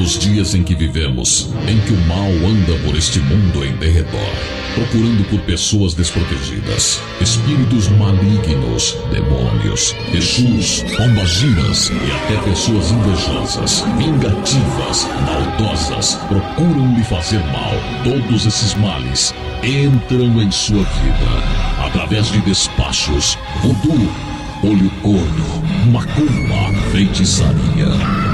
Nos dias em que vivemos, em que o mal anda por este mundo em derredor, procurando por pessoas desprotegidas, espíritos malignos, demônios, exus, pombagiras e até pessoas invejosas, vingativas, maldosas, procuram lhe fazer mal. Todos esses males entram em sua vida através de despachos, voodoo, olho gordo, macumba, feitiçaria.